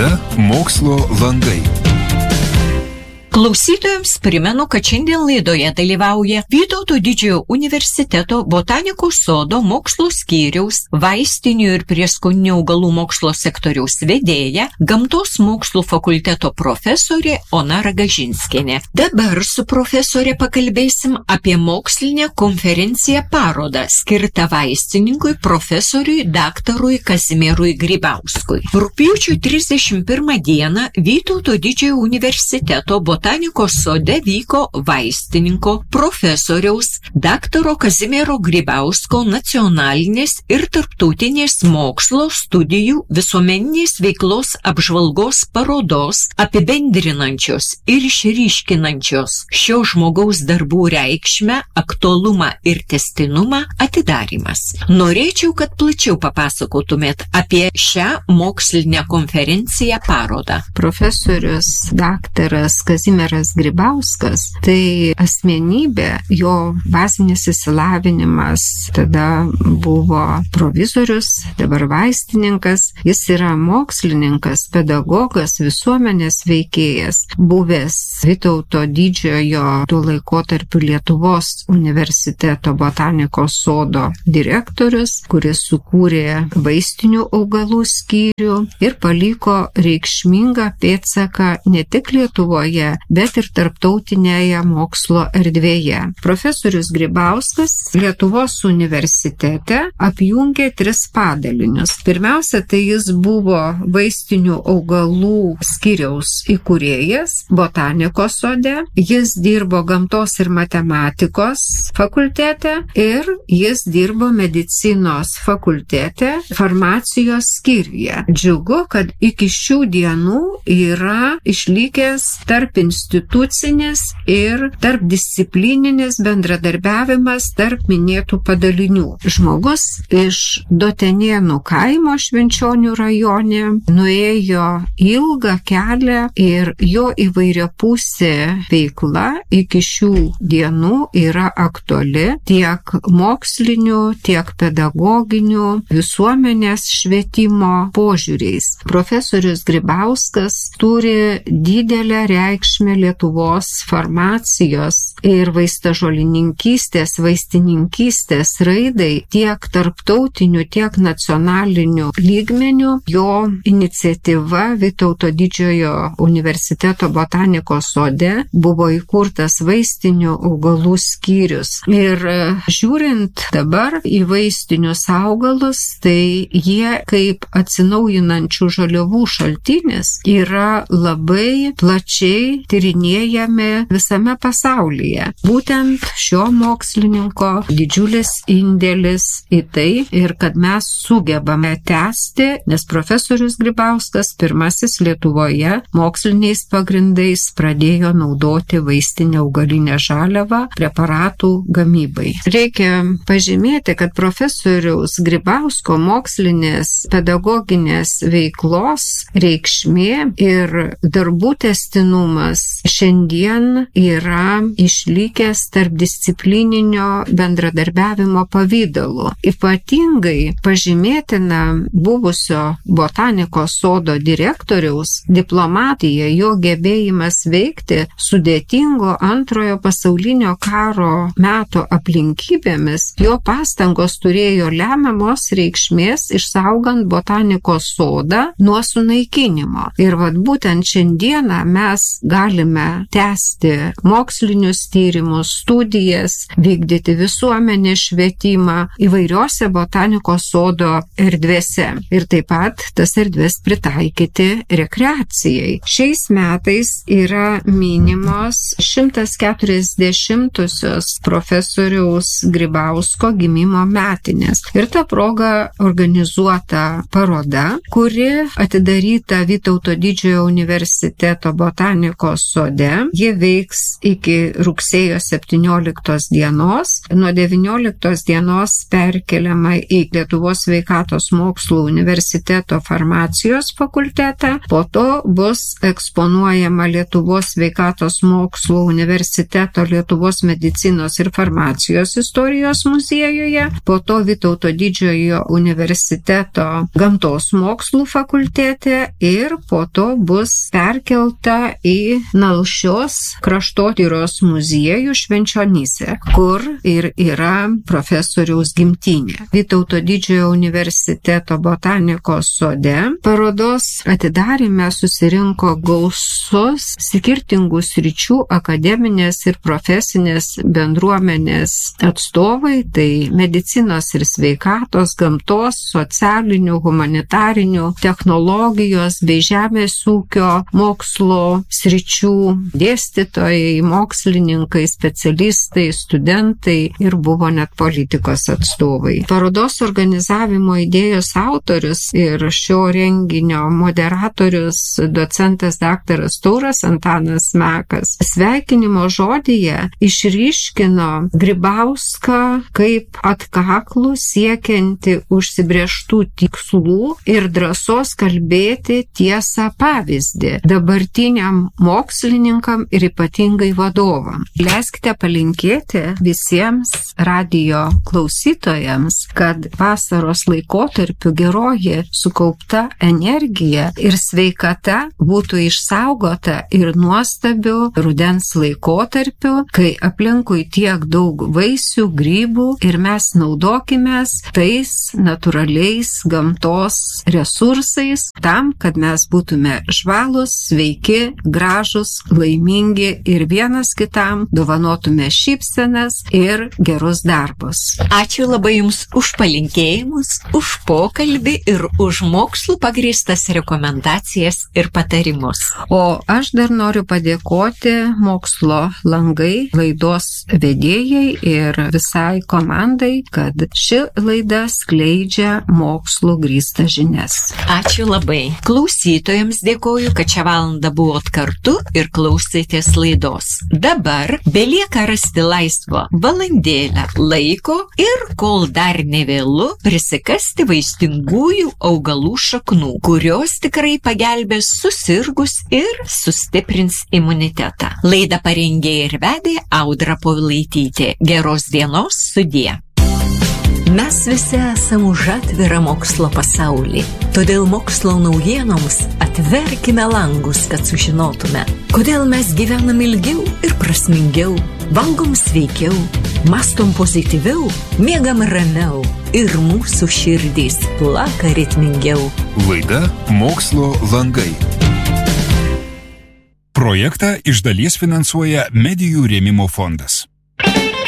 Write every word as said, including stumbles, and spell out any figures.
Laida Mokslo langai. Klausytojams primenu, kad šiandien laidoje dalyvauja Vytauto Didžiojo universiteto botanikos sodo mokslo skyriaus, vaistinių ir prieskoninių augalų mokslo sektoriaus vedėja, gamtos mokslų fakulteto profesorė Ona Ragažinskienė. Dabar su profesorė pakalbėsim apie mokslinę konferenciją parodą skirtą vaistininkui profesoriui daktarui Kazimierui Grybauskui. Rugpjūčio trisdešimt pirmą dieną Vytauto Didžiojo universiteto botanikos Botanikos sode vyko vaistininko, profesoriaus, daktaro Kazimiero Grybausko nacionalinės ir tarptautinės mokslo studijų visuomeninės veiklos apžvalgos parodos apibendrinančios ir išryškinančios šio žmogaus darbų reikšmę, aktualumą ir tęstinumą atidarymas. Norėčiau, kad plačiau papasakotumėt apie šią mokslinę konferenciją parodą. Profesorius daktaras Kazimieras Kazimieras Grybauskas, tai asmenybė, jo bazinis išsilavinimas tada buvo provizorius, dabar vaistininkas, jis yra mokslininkas, pedagogas, visuomenės veikėjas, buvęs Vytauto Didžiojo tuo laikotarpiu Lietuvos universiteto botanikos sodo direktorius, kuris sukūrė vaistinių augalų skyrių ir paliko reikšmingą pėdsaką ne tik Lietuvoje, bet ir tarptautinėje mokslo erdvėje. Profesorius Grybauskas Lietuvos universitete apjungė tris padalinius. Pirmiausia, tai jis buvo vaistinių augalų skyriaus įkūrėjas botanikos sode, jis dirbo gamtos ir matematikos fakultete ir jis dirbo medicinos fakultete farmacijos skyriuje. Džiugu, kad iki šių dienų yra išlikęs tarp institucinis ir tarpdisciplininis bendradarbiavimas tarp minėtų padalinių. Žmogus iš Dotenėnų kaimo Švenčionių rajone nuėjo ilgą kelią ir jo įvairiapusė veikla iki šių dienų yra aktuali tiek mokslinių, tiek pedagoginių, visuomenės švietimo požiūriais. Profesorius Grybauskas turi didelę reikšmę Lietuvos farmacijos ir vaistažolininkystės, vaistininkystės raidai tiek tarptautinių, tiek nacionalinių lygmenių. Jo iniciatyva Vytauto Didžiojo universiteto botanikos sode buvo įkurtas vaistinių augalų skyrius. Ir žiūrint dabar į vaistinius augalus, tai jie kaip atsinaujinančių žaliavų šaltinis yra labai plačiai tyrinėjami visame pasaulyje. Būtent šio mokslininko didžiulis indėlis į tai ir kad mes sugebame tęsti, nes profesorius Grybauskas pirmasis Lietuvoje moksliniais pagrindais pradėjo naudoti vaistinę augalinę žaliavą preparatų gamybai. Reikia pažymėti, kad profesoriaus Grybausko mokslinės pedagoginės veiklos reikšmė ir darbų tęstinumas šiandien yra išlikęs tarpdisciplininio bendradarbiavimo pavidalu. Ypatingai pažymėtina buvusio botanikos sodo direktoriaus diplomatija, jo gebėjimas veikti sudėtingo antrojo pasaulinio karo meto aplinkybėmis, jo pastangos turėjo lemiamos reikšmės išsaugant botanikos sodą nuo sunaikinimo. Ir vat būtent šiandieną mes galime tęsti mokslinius tyrimus, studijas, vykdyti visuomenės švietimą įvairiose botanikos sodo erdvėse ir taip pat tas erdvės pritaikyti rekreacijai. Šiais metais yra minimos šimtas keturiasdešimtosios profesoriaus Grybausko gimimo metinės. Ir ta proga organizuota paroda, kuri atidaryta Vytauto Didžiojo universiteto botanikos botanikos sode. Ji veiks iki rugsėjo septynioliktos dienos. Nuo devynioliktos dienos perkeliama į Lietuvos sveikatos mokslų universiteto farmacijos fakultetą. Po to bus eksponuojama Lietuvos sveikatos mokslų universiteto Lietuvos medicinos ir farmacijos istorijos muziejuje. Po to Vytauto Didžiojo universiteto gamtos mokslų fakultete ir po to bus perkelta į Nalšios kraštotyros muziejų Švenčionyse, kur ir yra profesoriaus gimtinė. Vytauto Didžiojo universiteto botanikos sode parodos atidaryme susirinko gausus skirtingų sričių akademinės ir profesinės bendruomenės atstovai, tai medicinos ir sveikatos, gamtos, socialinių, humanitarinių, technologijos bei žemės ūkio mokslo sričių dėstytojai, mokslininkai, specialistai, studentai ir buvo net politikos atstovai. Parodos organizavimo idėjos autorius ir šio renginio moderatorius docentas daktaras Tauras Antanas Mekas sveikinimo žodyje išryškino Grybauską kaip atkaklų siekianti užsibrėžtų tikslų ir drąsos kalbėti tiesą pavyzdį dabartiniam mokslininkam ir ypatingai vadovam. Leiskite palinkėti visiems radio klausytojams, kad vasaros laikotarpiu geroji sukaupta energija ir sveikata būtų išsaugota ir nuostabiu rudens laikotarpiu, kai aplinkui tiek daug vaisių, grybų ir mes naudokimės tais natūraliais gamtos resursais tam, kad mes būtume žvalūs, sveiki, gražus, laimingi ir vienas kitam dovanotume šypsenas ir gerus darbus. Ačiū labai Jums už palinkėjimus, už pokalbį ir už mokslų pagrįstas rekomendacijas ir patarimus. O aš dar noriu padėkoti Mokslo langai laidos vedėjai ir visai komandai, kad ši laida skleidžia mokslų grįstas žinias. Ačiū labai. Klausytojams dėkoju, kad šią valandą buvot kartu ir klausėtės laidos. Dabar belieka rasti laisvo valandėlę laiko ir, kol dar nevėlu, prisikasti vaistingųjų augalų šaknų, kurios tikrai pagelbės susirgus ir sustiprins imunitetą. Laidą parengė ir vedė Audra Povilaitytė. Geros dienos, sudie. Mes visi esame už atvirą mokslo pasaulį, todėl mokslo naujienoms atverkime langus, kad sužinotume, kodėl mes gyvenam ilgiau ir prasmingiau, valgom sveikiau, mastom pozityviau, miegam ramiau ir mūsų širdys plaka ritmingiau. Laida Mokslo langai. Projektą iš dalies finansuoja Medijų rėmimo fondas.